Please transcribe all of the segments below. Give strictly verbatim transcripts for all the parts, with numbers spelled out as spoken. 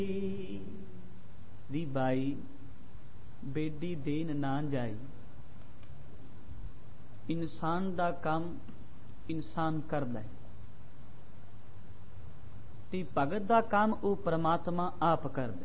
ਦੀ ਬਾਈ ਬੇਡੀ ਦੇਣ ਨਾ ਜਾਈ। ਇਨਸਾਨ ਦਾ ਕੰਮ ਇਨਸਾਨ ਕਰਦਾ ਹੈ ਤੇ ਭਗਤ ਦਾ ਕੰਮ ਉਹ ਪ੍ਰਮਾਤਮਾ ਆਪ ਕਰਦਾ ਹੈ।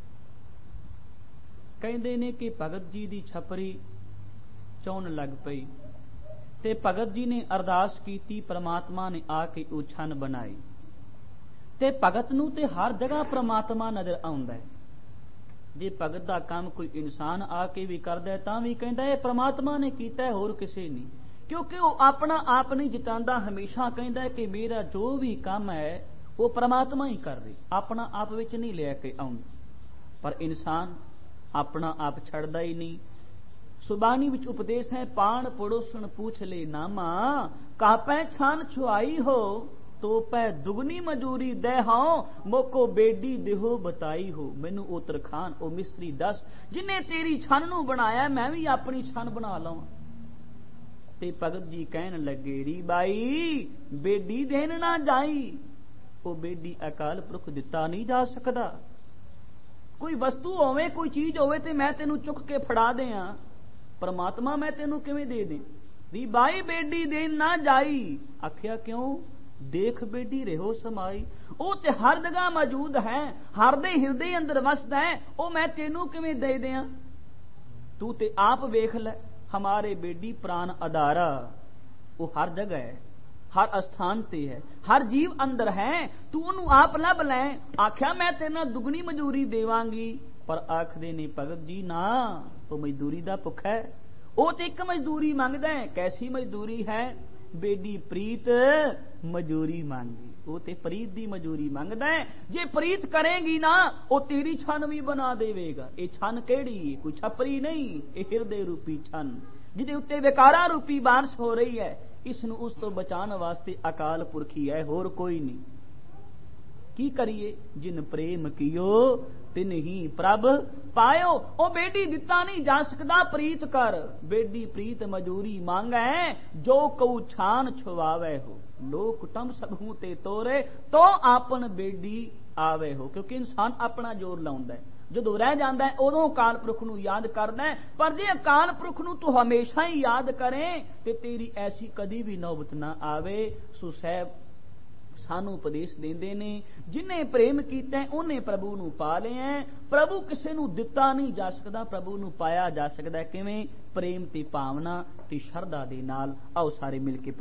ਕਹਿੰਦੇ ਨੇ ਕਿ ਭਗਤ ਜੀ ਦੀ ਛਪਰੀ ਚੌਣ ਲੱਗ ਪਈ ਤੇ ਭਗਤ ਜੀ ਨੇ ਅਰਦਾਸ ਕੀਤੀ, ਪ੍ਰਮਾਤਮਾ ਨੇ ਆ ਕੇ ਉਹ ਛੰਨ ਬਣਾਈ। ਤੇ ਭਗਤ ਨੂੰ ਤੇ ਹਰ ਜਗ੍ਹਾ ਪ੍ਰਮਾਤਮਾ ਨਜ਼ਰ ਆਉਂਦਾ ਹੈ। ਜੇ ਭਗਤ ਦਾ ਕੰਮ ਕੋਈ ਇਨਸਾਨ ਆ ਕੇ ਵੀ ਕਰਦਾ ਤਾਂ ਵੀ ਕਹਿੰਦਾ ਇਹ ਪ੍ਰਮਾਤਮਾ ਨੇ ਕੀਤਾ, ਹੋਰ ਕਿਸੇ ਨਹੀਂ, ਕਿਉਂਕਿ ਉਹ ਆਪਣਾ ਆਪ ਨਹੀਂ ਜਤਾਂਦਾ। ਹਮੇਸ਼ਾ ਕਹਿੰਦਾ ਕਿ ਮੇਰਾ ਜੋ ਵੀ ਕੰਮ ਹੈ ਉਹ ਪ੍ਰਮਾਤਮਾ ਹੀ ਕਰ ਰਹੀ, ਆਪਣਾ ਆਪ ਵਿੱਚ ਨਹੀਂ ਲੈ ਕੇ ਆਉਂਦਾ। ਪਰ ਇਨਸਾਨ ਆਪਣਾ ਆਪ ਛੱਡਦਾ ਹੀ ਨਹੀਂ। ਸੁਬਾਨੀ ਵਿੱਚ ਉਪਦੇਸ਼ ਹੈ, ਪਾਣ ਪੜੋਸਣ ਪੁੱਛ ਲੈ ਨਾਮਾ, ਕਾਪੈ ਛਾਨ ਛੁਆਈ ਹੋ ਤੋ ਪੈ ਦੁਗਨੀ ਮਜੂਰੀ ਦੇ ਹਾਂ, ਮੋਕੋ ਬੇਡੀ ਦੇਹੋ ਬਤਾਈ ਹੋ। ਮੈਨੂੰ ਉਹ ਤਰਖਾਨ ਉਹ ਮਿਸਤਰੀ ਦੱਸ ਜਿਨੇ ਤੇਰੀ ਛੰਨ ਨੂੰ ਬਣਾਇਆ, ਮੈਂ ਵੀ ਆਪਣੀ ਛੰਨ ਬਣਾ ਲਵਾਂ। ਤੇ ਭਗਤ ਜੀ ਕਹਿਣ ਲੱਗੇ, ਰੀ ਬਾਈ ਬੇਡੀ ਦੇਣ ਨਾ ਜਾਈ। ਉਹ ਬੇਡੀ ਅਕਾਲ ਪੁਰਖ ਦਿੱਤਾ ਨਹੀਂ ਜਾ ਸਕਦਾ। ਕੋਈ ਵਸਤੂ ਹੋਵੇ, ਕੋਈ ਚੀਜ਼ ਹੋਵੇ ਤੇ ਮੈਂ ਤੈਨੂੰ ਚੁੱਕ ਕੇ ਫੜਾ ਦਿਆਂ, ਪਰਮਾਤਮਾ ਮੈਂ ਤੈਨੂੰ ਕਿਵੇਂ ਦੇ ਦੇ। ਰੀ ਬਾਈ ਬੇਡੀ ਦੇਣ ਨਾ ਜਾਈ। ਆਖਿਆ ਕਿਉਂ? ਦੇਖ ਬੇਡੀ ਰਹੋ ਸਮਾਈ। ਉਹ ਤੇ ਹਰ ਜਗ੍ਹਾ ਮੌਜੂਦ ਹੈ, ਹਰ ਦੇ ਹਿਰਦੇ ਅੰਦਰ ਵਸਦਾ ਹੈ, ਉਹ ਮੈਂ ਤੈਨੂੰ ਕਿਵੇਂ ਦੇ ਦਿਆਂ। ਤੂੰ ਤੇ ਆਪ ਵੇਖ ਲੈ, ਹਮਾਰੇ ਬੇਡੀ ਪ੍ਰਾਨ ਆਧਾਰਾ। ਉਹ ਹਰ ਜਗ੍ਹਾ ਹੈ, ਹਰ ਅਸਥਾਨ ਤੇ ਹੈ, ਹਰ ਜੀਵ ਅੰਦਰ ਹੈ, ਤੂੰ ਉਹਨੂੰ ਆਪ ਲੱਭ ਲੈ। ਆਖਿਆ ਮੈਂ ਤੇਰੇ ਨਾਲ ਦੁਗਣੀ ਮਜ਼ਦੂਰੀ ਦੇਵਾਂਗੀ, ਪਰ ਆਖਦੇ ਨੇ ਭਗਤ ਜੀ ਨਾ, ਉਹ ਮਜ਼ਦੂਰੀ ਦਾ ਭੁੱਖਾ ਹੈ। ਉਹ ਤੇ ਇੱਕ ਮਜ਼ਦੂਰੀ ਮੰਗਦਾ ਹੈ। ਕੈਸੀ ਮਜ਼ਦੂਰੀ ਹੈ? ਬੇਡੀ ਪ੍ਰੀਤ ਮਜ਼ਦੂਰੀ ਮੰਗੀ। ਉਹ ਤੇ ਪ੍ਰੀਤ ਦੀ ਮਜ਼ਦੂਰੀ ਮੰਗਦਾ ਹੈ। ਜੇ ਪ੍ਰੀਤ ਕਰੇਗੀ ਨਾ, ਉਹ ਤੇਰੀ ਛੰਨ ਵੀ ਬਣਾ ਦੇਵੇਗਾ। ਇਹ ਛੰਨ ਕਿਹੜੀ? ਕੋਈ ਛਪਰੀ ਨਹੀਂ, ਇਹ ਹਿਰਦੇ ਰੂਪੀ ਛੰਨ, ਜਿਹਦੇ ਉੱਤੇ ਵਿਕਾਰਾਂ ਰੂਪੀ ਬਾਰਿਸ਼ ਹੋ ਰਹੀ ਹੈ। ਇਸ ਨੂੰ ਉਸ ਤੋਂ ਬਚਾਉਣ ਵਾਸਤੇ ਅਕਾਲ ਪੁਰਖੀ ਹੈ, ਹੋਰ ਕੋਈ ਨਹੀਂ। ਕੀ ਕਰੀਏ? ਜਿਨ ਪ੍ਰੇਮ ਕੀਓ ਤਿਨ ਹੀ ਪ੍ਰਭ ਪਾਇਓ। ਉਹ ਬੇਡੀ ਦਿੱਤਾ ਨਹੀਂ ਜਾ ਸਕਦਾ, ਪ੍ਰੀਤ ਕਰ। ਬੇਡੀ ਪ੍ਰੀਤ ਮਜੂਰੀ ਮੰਗੈ, ਜੋ ਕਉ ਛਾਨ ਛੁਆਵੇ ਹੋ। ਲੋਕ ਟਮ ਸਭੂ ਤੇ ਤੋਰੇ, ਤੋ ਆਪਨ ਬੇਡੀ ਆਵੇ ਹੋ। ਕਿਉਂਕਿ ਇਨਸਾਨ ਆਪਣਾ ਜ਼ੋਰ ਲਾਉਂਦਾ ਹੈ, ਜਦੋਂ ਰਹਿ ਜਾਂਦਾ ਹੈ ਉਦੋਂ ਅਕਾਲ ਪੁਰਖ ਨੂੰ ਯਾਦ ਕਰਦਾ ਹੈ। ਪਰ ਜੇ ਅਕਾਲ ਪੁਰਖ ਨੂੰ ਤੂੰ ਹਮੇਸ਼ਾ ਹੀ ਯਾਦ ਕਰੇ ਤੇ ਤੇਰੀ ਐਸੀ ਕਦੀ ਵੀ ਨੌਬਤ ਨਾ ਆਵੇ। ਸੋ ਸਾਹਿਬ ਸਾਨੂੰ ਉਪਦੇਸ਼ ਦਿੰਦੇ ਨੇ, ਜਿਨੇ ਪ੍ਰੇਮ ਕੀਤਾ ਉਹਨੇ ਪ੍ਰਭੂ ਨੂੰ ਪਾ ਲਿਆ। ਪ੍ਰਭੂ ਕਿਸੇ ਨੂੰ ਦਿੱਤਾ ਨਹੀਂ ਜਾ ਸਕਦਾ, ਪ੍ਰਭੂ ਨੂੰ ਪਾਇਆ ਜਾ ਸਕਦਾ। ਕਿਵੇਂ? ਪ੍ਰੇਮ ਤੇ ਭਾਵਨਾ ਤੇ ਸ਼ਰਧਾ ਦੇ ਨਾਲ। ਆਓ ਸਾਰੇ ਮਿਲ ਕੇ